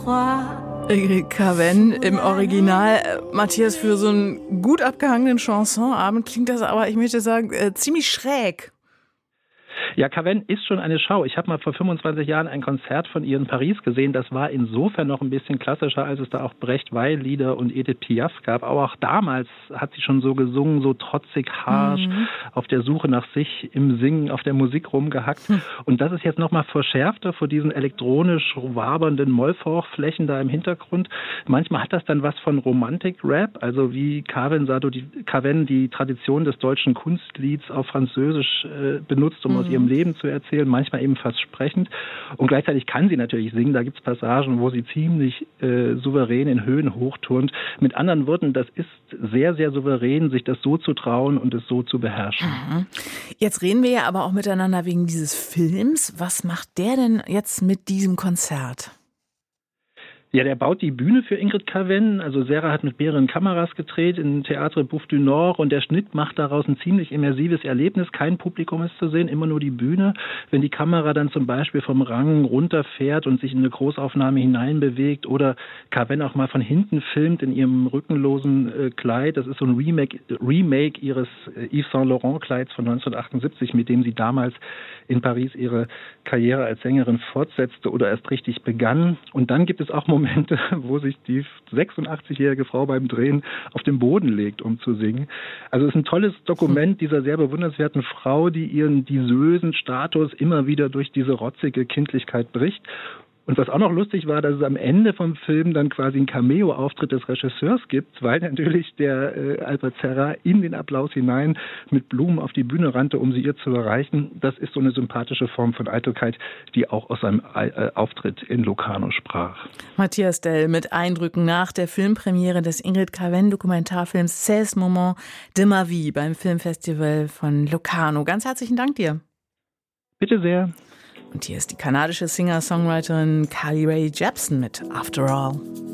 Ingrid Caven im Original. Matthias, für so einen gut abgehangenen Chansonabend klingt das aber, ich möchte sagen, ziemlich schräg. Ja, Caven ist schon eine Schau. Ich habe mal vor 25 Jahren ein Konzert von ihr in Paris gesehen. Das war insofern noch ein bisschen klassischer, als es da auch Brecht-Weil-Lieder und Edith Piaf gab. Aber auch damals hat sie schon so gesungen, so trotzig, harsch, auf der Suche nach sich, im Singen, auf der Musik rumgehackt. Und das ist jetzt noch mal verschärfter vor diesen elektronisch wabernden Mollfauchflächen da im Hintergrund. Manchmal hat das dann was von Romantik-Rap, also wie Caven die Tradition des deutschen Kunstlieds auf Französisch benutzt, um aus ihrem Leben zu erzählen, manchmal eben fast sprechend. Und gleichzeitig kann sie natürlich singen. Da gibt es Passagen, wo sie ziemlich souverän in Höhen hochturnt. Mit anderen Worten, das ist sehr, sehr souverän, sich das so zu trauen und es so zu beherrschen. Jetzt reden wir ja aber auch miteinander wegen dieses Films. Was macht der denn jetzt mit diesem Konzert? Ja, der baut die Bühne für Ingrid Caven. Also Serra hat mit mehreren Kameras gedreht in Théâtre Bouffe du Nord und der Schnitt macht daraus ein ziemlich immersives Erlebnis. Kein Publikum ist zu sehen, immer nur die Bühne. Wenn die Kamera dann zum Beispiel vom Rang runterfährt und sich in eine Großaufnahme hineinbewegt oder Caven auch mal von hinten filmt in ihrem rückenlosen Kleid. Das ist so ein Remake ihres Yves Saint Laurent Kleids von 1978, mit dem sie damals in Paris ihre Karriere als Sängerin fortsetzte oder erst richtig begann. Und dann gibt es auch Momente, wo sich die 86-jährige Frau beim Drehen auf den Boden legt, um zu singen. Also es ist ein tolles Dokument dieser sehr bewundernswerten Frau, die ihren disösen Status immer wieder durch diese rotzige Kindlichkeit bricht. Und was auch noch lustig war, dass es am Ende vom Film dann quasi einen Cameo-Auftritt des Regisseurs gibt, weil natürlich der Albert Serra in den Applaus hinein mit Blumen auf die Bühne rannte, um sie ihr zu erreichen. Das ist so eine sympathische Form von Eitelkeit, die auch aus seinem Auftritt in Locarno sprach. Matthias Dell mit Eindrücken nach der Filmpremiere des Ingrid Caven-Dokumentarfilms 16 Moments de ma vie beim Filmfestival von Locarno. Ganz herzlichen Dank dir. Bitte sehr. Und hier ist die kanadische Singer-Songwriterin Carly Rae Jepsen mit After All.